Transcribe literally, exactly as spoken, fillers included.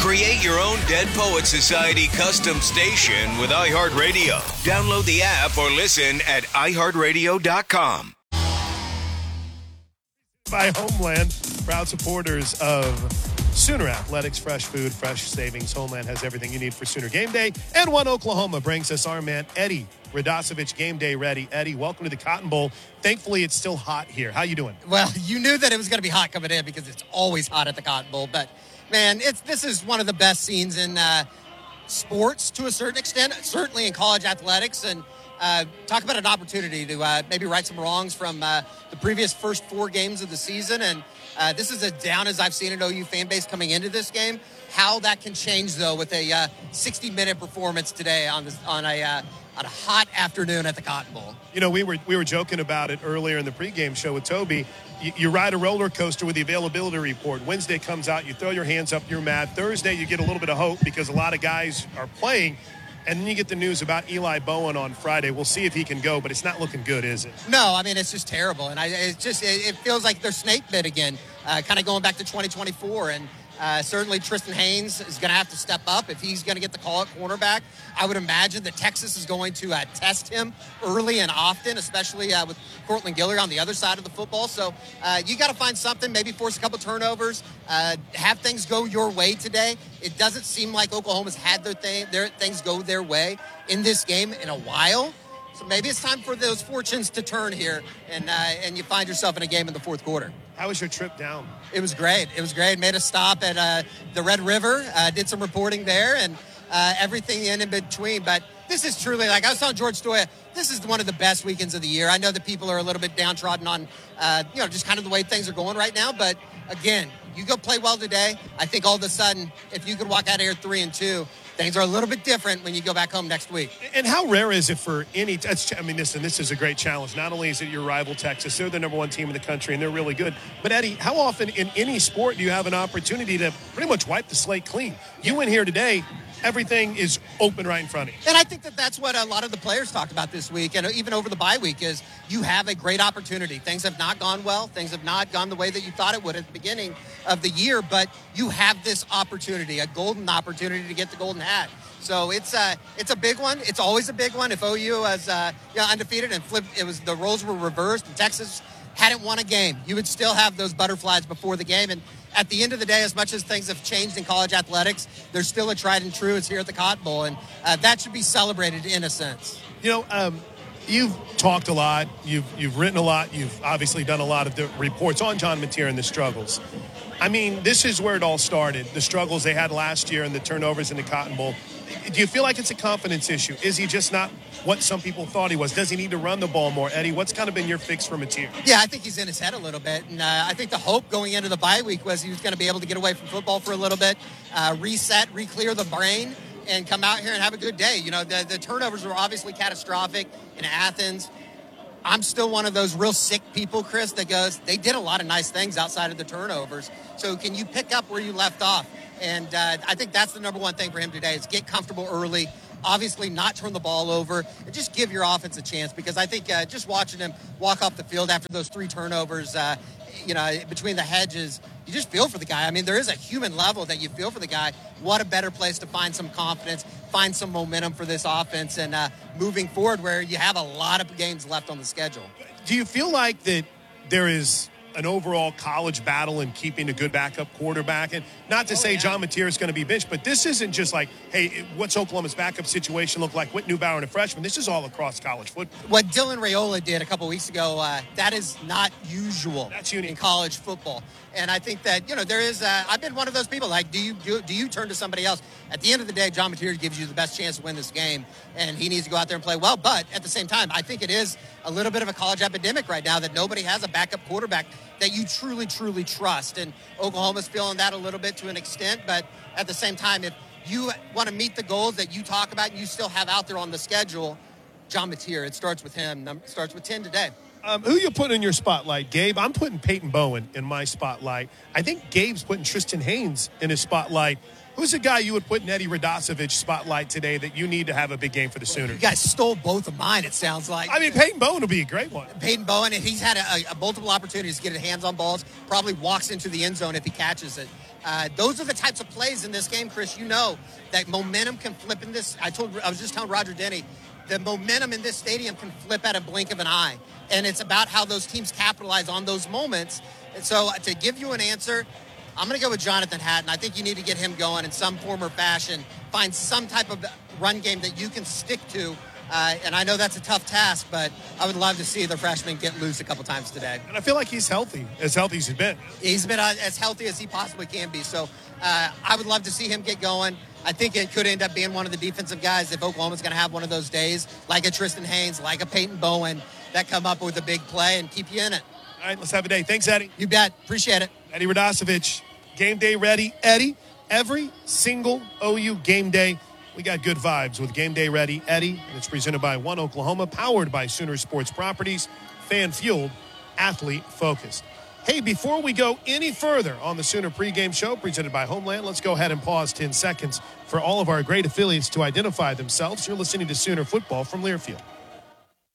Create your own Dead Poet Society custom station with iHeartRadio. Download the app or listen at i heart radio dot com. By Homeland, proud supporters of Sooner Athletics, fresh food, fresh savings. Homeland has everything you need for Sooner game day. And One Oklahoma brings us our man, Eddie Radosevich, game day ready. Eddie, welcome to the Cotton Bowl. Thankfully, it's still hot here. How you doing? Well, you knew that it was going to be hot coming in because it's always hot at the Cotton Bowl. But, man, it's this is one of the best scenes in uh, sports to a certain extent, certainly in college athletics. And uh, talk about an opportunity to uh, maybe right some wrongs from uh, the previous first four games of the season. And uh, this is as down as I've seen an O U fan base coming into this game. How that can change, though, with a uh, sixty-minute performance today on this, on a uh, on a hot afternoon at the Cotton Bowl. You know, we were we were joking about it earlier in the pregame show with Toby. You, you ride a roller coaster with the availability report. Wednesday comes out, you throw your hands up, you're mad. Thursday, you get a little bit of hope because a lot of guys are playing. And then you get the news about Eli Bowen on Friday. We'll see if he can go, but it's not looking good, is it? No, I mean, it's just terrible. And I, it's just, it, it feels like they're snake bit again, uh, kind of going back to twenty twenty-four. And uh, certainly Tristan Haynes is going to have to step up if he's going to get the call at cornerback. I would imagine that Texas is going to uh, test him early and often, especially uh, with Cortland Giller on the other side of the football. So uh, you got to find something, maybe force a couple turnovers, uh, have things go your way today. It doesn't seem like Oklahoma's had their, thing, their things go their way in this game in a while. So maybe it's time for those fortunes to turn here, and uh, and you find yourself in a game in the fourth quarter. How was your trip down? It was great. It was great. Made a stop at uh, the Red River, uh, did some reporting there, and uh, everything in, in between. But this is truly, like I was telling George Stoya, this is one of the best weekends of the year. I know that people are a little bit downtrodden on, uh, you know, just kind of the way things are going right now. But, again, you go play well today. I think all of a sudden, if you could walk out of here three and two, things are a little bit different when you go back home next week. And how rare is it for any – I mean, listen, this is a great challenge. Not only is it your rival Texas, they're the number one team in the country, and they're really good. But, Eddie, how often in any sport do you have an opportunity to pretty much wipe the slate clean? You went here today – everything is open right in front of you. And I think that that's what a lot of the players talked about this week, and even over the bye week, is you have a great opportunity. Things have not gone well. Things have not gone the way that you thought it would at the beginning of the year, but you have this opportunity, a golden opportunity to get the golden hat. So it's a, it's a big one. It's always a big one. If O U was uh, you know, undefeated and flipped, it was the roles were reversed and Texas hadn't won a game, you would still have those butterflies before the game. And at the end of the day, as much as things have changed in college athletics, there's still a tried and true. It's here at the Cotton Bowl, and uh, that should be celebrated in a sense. You know, um, you've talked a lot. You've you've written a lot. You've obviously done a lot of the reports on John Mateer and the struggles. I mean, this is where it all started, the struggles they had last year and the turnovers in the Cotton Bowl. Do you feel like it's a confidence issue? Is he just not what some people thought he was? Does he need to run the ball more? Eddie, what's kind of been your fix for Mateer? Yeah, I think he's in his head a little bit. And uh, I think the hope going into the bye week was he was going to be able to get away from football for a little bit, uh, reset, re-clear the brain, and come out here and have a good day. You know, the, the turnovers were obviously catastrophic in Athens. I'm still one of those real sick people, Chris, that goes, they did a lot of nice things outside of the turnovers. So can you pick up where you left off? And uh, I think that's the number one thing for him today is get comfortable early, obviously not turn the ball over, and just give your offense a chance. Because I think uh, just watching him walk off the field after those three turnovers, uh, you know, between the hedges, you just feel for the guy. I mean, there is a human level that you feel for the guy. What a better place to find some confidence, find some momentum for this offense, and uh, moving forward where you have a lot of games left on the schedule. Do you feel like that there is an overall college battle in keeping a good backup quarterback? And not to oh, say yeah. John Mateer is going to be benched, but this isn't just like, hey, what's Oklahoma's backup situation look like? Whit Neubauer and a freshman. This is all across college football. What Dylan Raiola did a couple weeks ago, uh, that is not usual That's unique. in college football. And I think that, you know, there is, uh, I've been one of those people, like, do you do, do you turn to somebody else? At the end of the day, John Mateer gives you the best chance to win this game, and he needs to go out there and play well. But at the same time, I think it is a little bit of a college epidemic right now that nobody has a backup quarterback that you truly, truly trust. And Oklahoma's feeling that a little bit to an extent. But at the same time, if you want to meet the goals that you talk about and you still have out there on the schedule, John Mateer, it starts with him. It starts with ten today. Um, who you putting in your spotlight, Gabe? I'm putting Peyton Bowen in my spotlight. I think Gabe's putting Tristan Haynes in his spotlight. Who's the guy you would put in Eddie Radosevich spotlight today that you need to have a big game for the Sooners? You guys stole both of mine, it sounds like. I mean, Peyton Bowen will be a great one. Peyton Bowen, and he's had a, a multiple opportunities to get his hands on balls, probably walks into the end zone if he catches it. Uh, those are the types of plays in this game, Chris. You know that momentum can flip in this. I told, I was just telling Roger Denny, the momentum in this stadium can flip at a blink of an eye. And it's about how those teams capitalize on those moments. And so uh, to give you an answer, I'm going to go with Jonathan Hatton. I think you need to get him going in some form or fashion. Find some type of run game that you can stick to. Uh, and I know that's a tough task, but I would love to see the freshman get loose a couple times today. And I feel like he's healthy, as healthy as he's been. He's been uh, as healthy as he possibly can be. So uh, I would love to see him get going. I think it could end up being one of the defensive guys if Oklahoma's going to have one of those days, like a Tristan Haynes, like a Peyton Bowen, that come up with a big play and keep you in it. All right, let's have a day. Thanks, Eddie. You bet. Appreciate it. Eddie Radosevich, game day ready. Eddie, every single O U game day, we got good vibes with Game Day Ready Eddie. And it's presented by One Oklahoma, powered by Sooner Sports Properties, fan-fueled, athlete-focused. Hey, before we go any further on the Sooner pregame show presented by Homeland, let's go ahead and pause ten seconds for all of our great affiliates to identify themselves. You're listening to Sooner Football from Learfield.